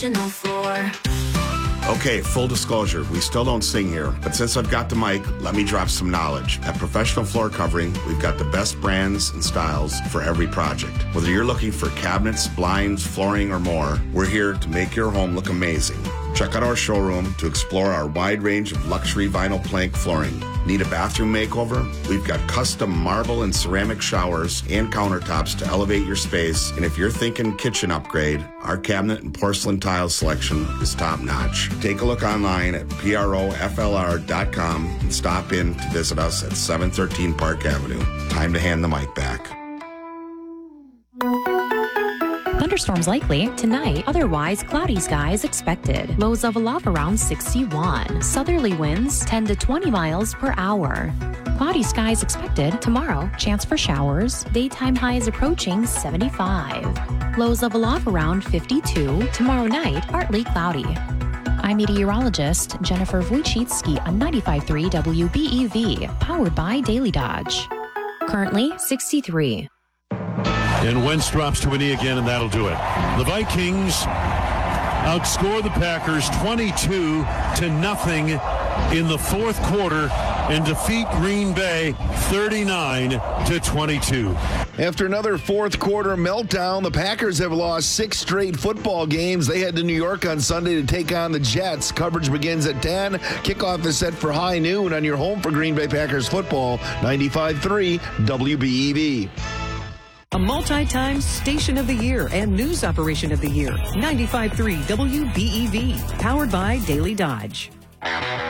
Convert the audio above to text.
Floor. Okay, full disclosure, we still don't sing here, but since I've got the mic, let me drop some knowledge. At Professional Floor Covering, we've got the best brands and styles for every project. Whether you're looking for cabinets, blinds, flooring, or more, we're here to make your home look amazing. Check out our showroom to explore our wide range of luxury vinyl plank flooring. Need a bathroom makeover? We've got custom marble and ceramic showers and countertops to elevate your space. And if you're thinking kitchen upgrade, our cabinet and porcelain tile selection is top notch. Take a look online at proflr.com and stop in to visit us at 713 Park Avenue. Time to hand the mic back. Thunderstorms likely tonight, otherwise cloudy skies expected. Lows of around 61. Southerly winds 10 to 20 miles per hour. Cloudy skies expected tomorrow. Chance for showers. Daytime highs approaching 75. Lows of around 52. Tomorrow night, partly cloudy. I'm meteorologist Jennifer Wojcicki on 95.3 WBEV, powered by Daily Dodge. Currently 63. And Wentz drops to a knee again, and that'll do it. The Vikings outscore the Packers 22-0 in the fourth quarter and defeat Green Bay 39-22. After another fourth quarter meltdown, the Packers have lost 6 straight football games. They head to New York on Sunday to take on the Jets. Coverage begins at 10. Kickoff is set for high noon on your home for Green Bay Packers football, 95.3 WBEV. A multi-time Station of the Year and News Operation of the Year. 95.3 WBEV. Powered by Daily Dodge.